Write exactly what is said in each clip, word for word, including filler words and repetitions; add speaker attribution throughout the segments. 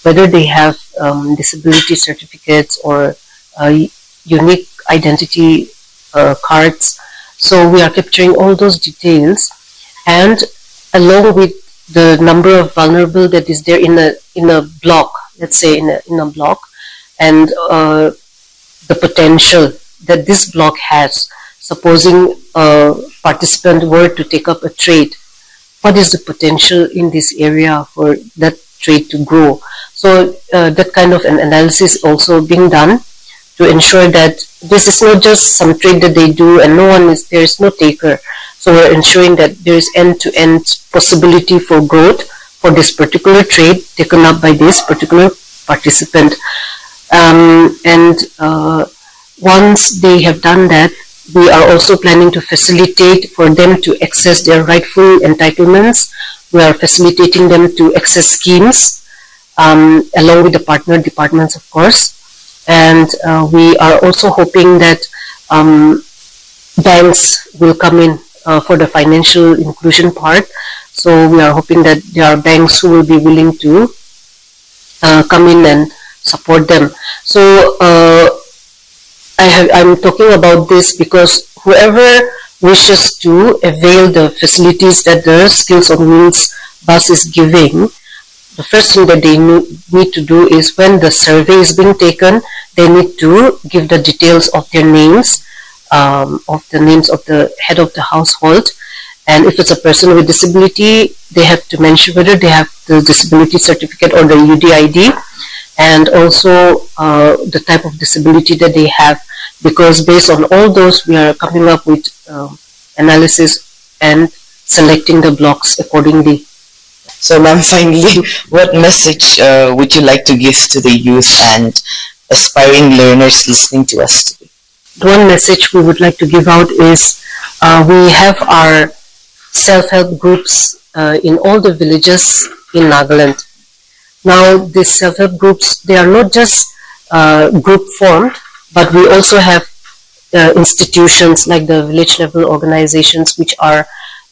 Speaker 1: whether they have um, disability certificates or uh, unique identity uh, cards. So we are capturing all those details, and along with the number of vulnerable that is there in a in a block, let's say in a in a block, and uh, the potential that this block has. Supposing a participant were to take up a trade, what is the potential in this area for that trade to grow? So uh, that kind of an analysis also being done to ensure that this is not just some trade that they do and no one is, there is no taker. So we're ensuring that there is end-to-end possibility for growth for this particular trade taken up by this particular participant. Um, and uh, once they have done that, we are also planning to facilitate for them to access their rightful entitlements. We are facilitating them to access schemes um, along with the partner departments, of course. And uh, we are also hoping that um, banks will come in uh, for the financial inclusion part. So we are hoping that there are banks who will be willing to uh, come in and support them. So uh, I have, I'm talking about this because whoever wishes to avail the facilities that the Skills on Wheels bus is giving, the first thing that they need to do is when the survey is being taken, they need to give the details of their names, um, of the names of the head of the household. And if it's a person with disability, they have to mention whether they have the disability certificate or the U D I D, and also uh, the type of disability that they have, because based on all those, we are coming up with uh, analysis and selecting the blocks accordingly.
Speaker 2: So ma'am, finally, what message uh, would you like to give to the youth and aspiring learners listening to us today?
Speaker 1: The one message we would like to give out is uh, we have our self-help groups uh, in all the villages in Nagaland. Now these self-help groups, they are not just uh, group formed, but we also have uh, institutions like the village level organizations, which are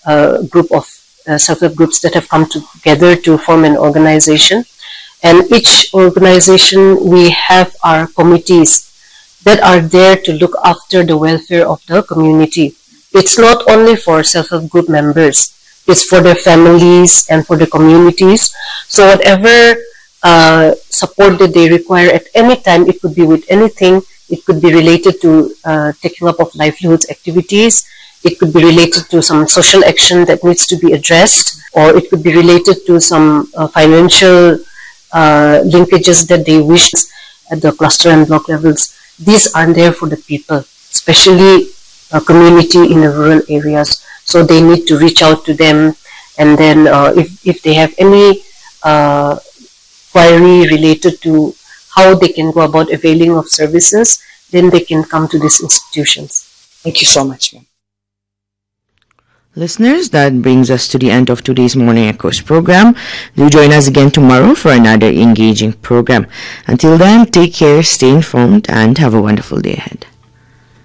Speaker 1: a group of uh, self-help groups that have come together to form an organization. And each organization, we have our committees that are there to look after the welfare of the community. It's not only for self-help group members, it's for their families and for the communities. So whatever uh, support that they require at any time, it could be with anything. It could be related to uh, taking up of livelihoods activities. It could be related to some social action that needs to be addressed, or it could be related to some uh, financial uh, linkages that they wish at the cluster and block levels. These are there for the people, especially a community in the rural areas. So they need to reach out to them, and then uh, if, if they have any uh, query related to how they can go about availing of services, then they can come to these institutions.
Speaker 2: Thank you so much, ma'am.
Speaker 3: Listeners, that brings us to the end of today's Morning Echoes program. Do join us again tomorrow for another engaging program. Until then, take care, stay informed, and have a wonderful day ahead.